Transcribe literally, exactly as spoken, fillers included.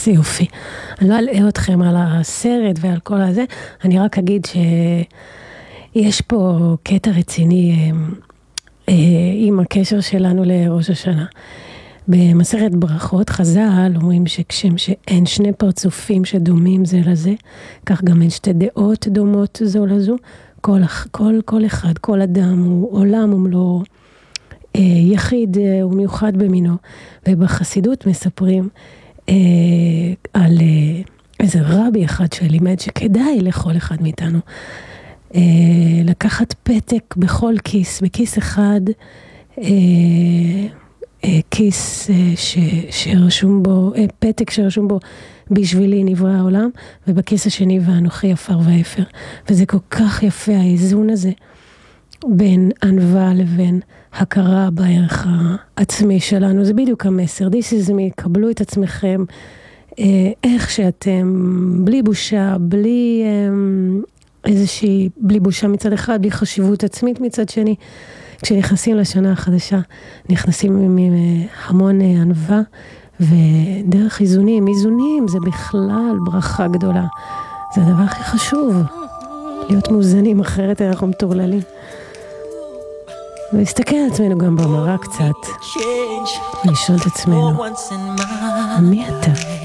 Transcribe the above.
איזה יופי. אני לא אלאה אתכם על הסרט ועל כל הזה, אני רק אגיד שיש פה קטע רציני עם הקשר שלנו לראש השנה. במסכת ברכות, חז"ל אומרים שכשם שאין שני פרצופים שדומים זה לזה, כך גם אין שתי דעות דומות זו לזו, כל, כל, כל אחד, כל אדם הוא עולם ומלואו, יחיד ומיוחד במינו, ובחסידות מספרים אה, על אה, איזה רבי אחד שלימד שכדאי לכל אחד מאיתנו אה, לקחת פתק בכל כיס, בכיס אחד, אה, אה, כיס אה, ש, שרשום בו, אה, פתק שרשום בו בשבילי נברא העולם, ובכיס השני ואנוכי עפר ואפר, וזה כל כך יפה האיזון הזה בין ענווה לבין הכרה בערך העצמי שלנו. זה בדיוק המסר. This is me, קבלו את עצמכם איך שאתם, בלי בושה, בלי איזושהי, בלי בושה מצד אחד, בלי חשיבות עצמית מצד שני. כשנכנסים לשנה החדשה, נכנסים עם המון ענווה, ודרך איזונים, איזונים זה בכלל ברכה גדולה. זה הדבר הכי חשוב, להיות מאוזנים, אחרת אנחנו מטורללים. ולהסתכל על עצמנו גם במראה קצת, ולשאול את עצמנו, מי אתה?